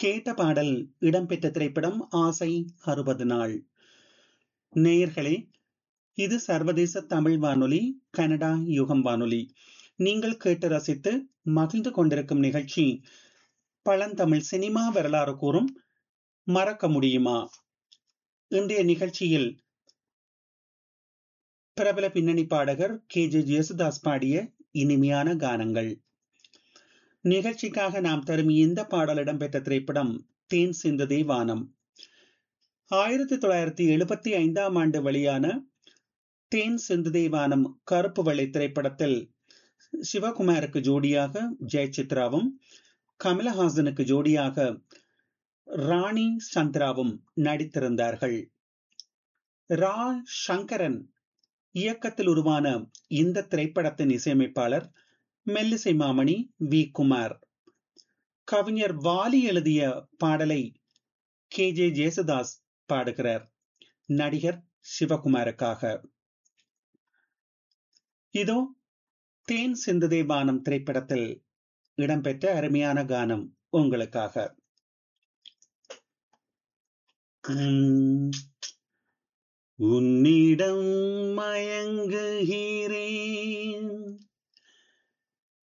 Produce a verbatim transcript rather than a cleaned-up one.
கேட்ட பாடல் இடம்பெற்ற திரைப்படம் ஆசை அறுபது நாள். நேயர்களே, இது சர்வதேச தமிழ் வானொலி, கனடா யுகம் வானொலி. நீங்கள் கேட்டு ரசித்து மகிழ்ந்து கொண்டிருக்கும் நிகழ்ச்சி பழந்தமிழ் சினிமா வரலாறு கூறும் மறக்க முடியுமா. இன்றைய நிகழ்ச்சியில் பிரபல பின்னணி பாடகர் கே ஜே ஜேசுதாஸ் பாடிய இனிமையான கானங்கள். நிகழ்ச்சிக்காக நாம் தரும் இந்த பாடல் இடம்பெற்ற திரைப்படம் தேன் சிந்துதே வானம். ஆயிரத்தி தொள்ளாயிரத்தி எழுபத்தி ஐந்தாம் ஆண்டு வெளியான தேன் சிந்துதே வானம் கருப்பு வெள்ளை திரைப்படத்தில் சிவகுமாருக்கு ஜோடியாக ஜெயசித்ராவும், கமலஹாசனுக்கு ஜோடியாக ராணி சந்திராவும் நடித்திருந்தார்கள். ரா சங்கரன் இயக்கத்தில் உருவான இந்த திரைப்படத்தின் இசையமைப்பாளர் மெல்லிசை மாமணி வி குமார். கவிஞர் வாலி எழுதிய பாடலை கே ஜே ஜேசுதாஸ் பாடுகிறார் நடிகர் சிவகுமாருக்காக. இதோ தேன் சிந்துதே வானம் திரைப்படத்தில் இடம்பெற்ற அருமையான கானம் உங்களுக்காக. உன்னிடம் மயங்குகிறேன்,